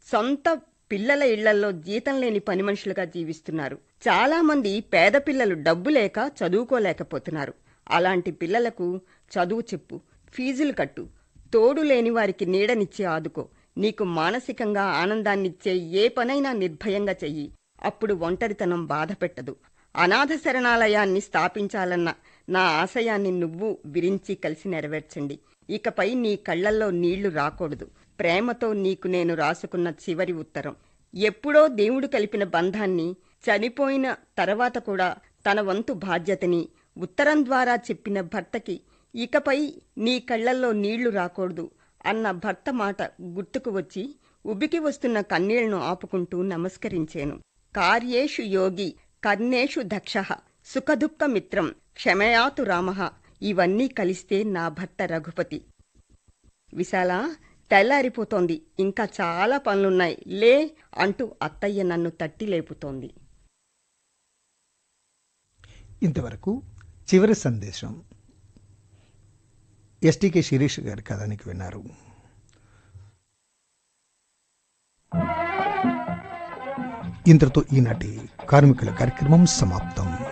సొంత పిల్లల ఇళ్లల్లో జీతం లేని పని మనుషులుగా జీవిస్తున్నారు. చాలామంది పేద పిల్లలు డబ్బు లేక చదువుకోలేకపోతున్నారు. అలాంటి పిల్లలకు చదువు చెప్పు, ఫీజులు కట్టు, తోడు లేని వారికి నీడనిచ్చి ఆదుకో. నీకు మానసికంగా ఆనందాన్నిచ్చే ఏ పనైనా నిర్భయంగా చెయ్యి. అప్పుడు ఒంటరితనం బాధ పెట్టదు. అనాథ శరణాలయాన్ని స్థాపించాలన్న నా ఆశయాన్ని నువ్వు విరించి కలిసి నెరవేర్చండి. ఇకపై నీ కళ్లల్లో నీళ్లు రాకూడదు. ప్రేమతో నీకు నేను రాసుకున్న చివరి ఉత్తరం. ఎప్పుడో దేవుడు కలిపిన బంధాన్ని చనిపోయిన తర్వాత కూడా తన వంతు బాధ్యతని ఉత్తరం ద్వారా చెప్పిన భర్తకి ఇకపై నీ కళ్లల్లో నీళ్లు రాకూడదు అన్న భర్త మాట గుర్తుకు వచ్చి ఉబికి వస్తున్న కన్నీళ్లను ఆపుకుంటూ నమస్కరించాను. కార్యేషు యోగి కర్ణేషు దక్షః సుఖదుఃఖ మిత్రం క్షమయాతు రామః. ఇవన్నీ కలిస్తే నా భర్త రఘుపతి. విశాల, తెల్లారిపోతోంది, ఇంకా చాలా పనులున్నాయి, లే అంటూ అత్తయ్య నన్ను తట్టి లేపుతోంది. ఇంతవరకు చివరి సందేశం ఎస్టీకే శిరీష్ గారి కథానికి విన్నారు. ఇంతటితో ఈనాటి కార్మికుల కార్యక్రమం సమాప్తం.